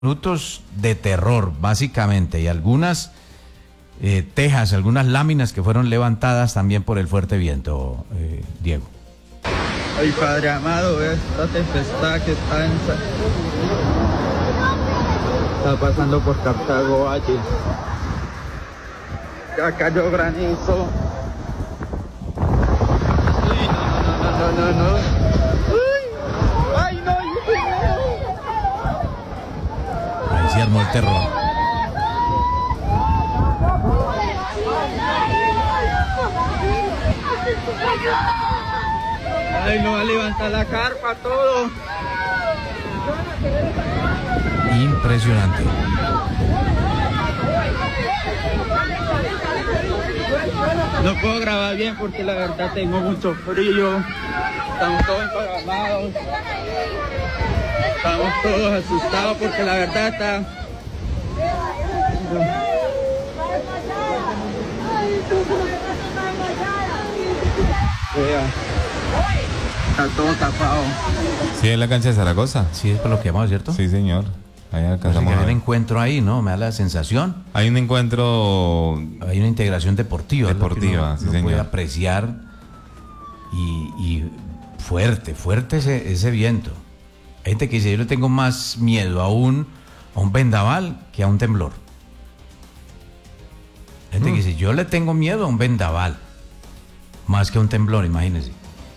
minutos de terror, básicamente, y algunas tejas, algunas láminas que fueron levantadas también por el fuerte viento, Diego. Ay, Padre amado, vea esta tempestad que está pasando por Cartago Valle. Ya cayó granizo. Uy, no. Uy, ay, no. Ahí se armó el terror. Ay, no va a levantar la carpa, todo. Impresionante. No puedo grabar bien porque la verdad tengo mucho frío. Estamos todos emparamados. Estamos todos asustados porque la verdad está... Vea. Está todo tapado. Sí, es la cancha de Zaragoza. Sí, es por lo que llamamos, ¿cierto? Sí, señor. Ahí alcanzamos. Hay un encuentro ahí, ¿no? Me da la sensación. Hay un encuentro. Hay una integración deportiva. Deportiva, sí, señor. Puede apreciar y fuerte ese viento. Hay gente que dice, yo le tengo más miedo a un vendaval que a un temblor. Hay gente que dice, yo le tengo miedo a un vendaval más que a un temblor, imagínense.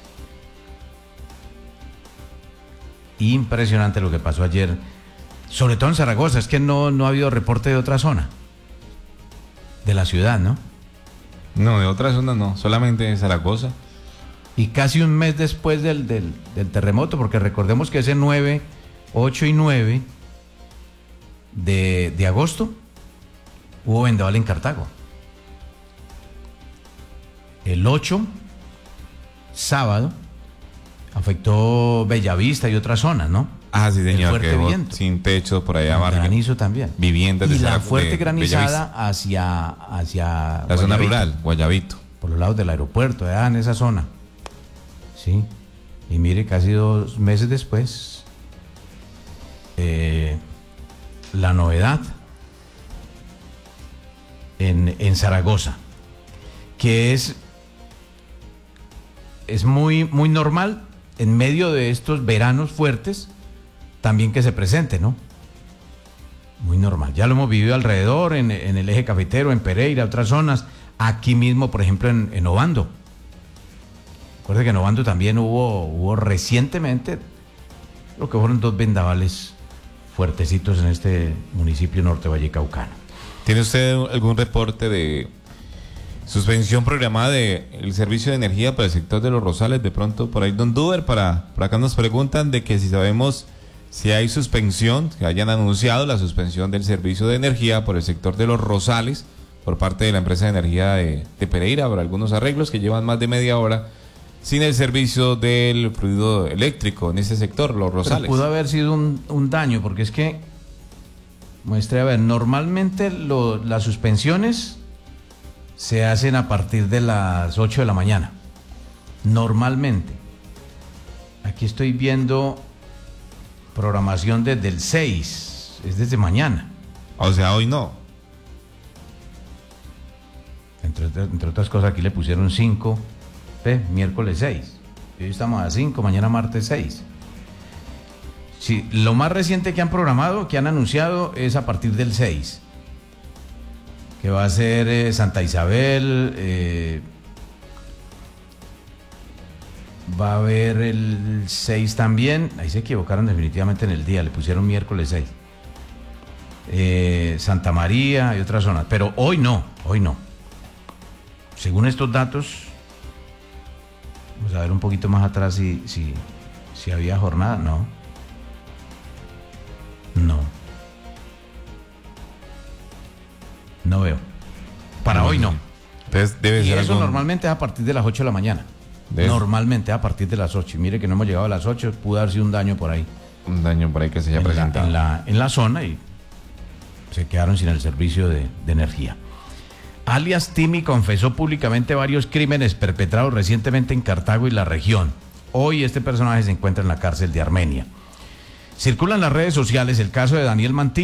Impresionante lo que pasó ayer, sobre todo en Zaragoza. Es que no ha habido reporte de otra zona de la ciudad, ¿no? No, de otra zona no, solamente de Zaragoza. Y casi un mes después del terremoto, porque recordemos que ese 9, 8 y 9 de agosto hubo vendaval en Cartago. El 8, sábado, afectó Bellavista y otras zonas, ¿no? Ah, sí, señor, fuerte viento. Sin techo por allá abajo. Granizo también. Viviendas de y la Zaragoza, fuerte granizada hacia la zona rural, Guayabito. Por los lados del aeropuerto, en esa zona. Sí. Y mire, casi 2 meses después, la novedad en Zaragoza, que es muy normal en medio de estos veranos fuertes también que se presente, ¿no? Muy normal. Ya lo hemos vivido alrededor, en el eje cafetero, en Pereira, otras zonas. Aquí mismo, por ejemplo, en Obando. Recuerde que en Obando también hubo recientemente, lo que fueron 2 vendavales fuertecitos en este municipio norte vallecaucano. ¿Tiene usted algún reporte de suspensión programada del servicio de energía para el sector de Los Rosales? De pronto, por ahí, don Duber, por acá nos preguntan de que si sabemos si hay suspensión, que hayan anunciado la suspensión del servicio de energía por el sector de Los Rosales, por parte de la empresa de energía de Pereira, por algunos arreglos que llevan más de media hora sin el servicio del fluido eléctrico en ese sector, Los Rosales. Pero pudo haber sido un daño, porque es que, muestre, a ver, normalmente las suspensiones se hacen a partir de las 8 de la mañana. Normalmente. Aquí estoy viendo programación desde el 6, es desde mañana. O sea, hoy no. Entre otras cosas, aquí le pusieron 5, miércoles 6. Hoy estamos a 5, mañana martes 6. Sí, lo más reciente que han programado, que han anunciado, es a partir del 6. Que va a ser Santa Isabel, va a haber el 6 también. Ahí se equivocaron definitivamente en el día, le pusieron miércoles 6. Santa María y otras zonas, pero hoy no. Según estos datos, vamos a ver un poquito más atrás si había jornada. No veo. Para hoy no. Entonces debe Y ser eso normalmente es a partir de las 8 de la mañana. Normalmente es a partir de las 8. Y mire que no hemos llegado a las 8, pudo haber sido un daño por ahí. Un daño por ahí que se haya presentado. En la zona, y se quedaron sin el servicio de energía. Alias Timi confesó públicamente varios crímenes perpetrados recientemente en Cartago y la región. Hoy este personaje se encuentra en la cárcel de Armenia. Circula en las redes sociales el caso de Daniel Mantilla.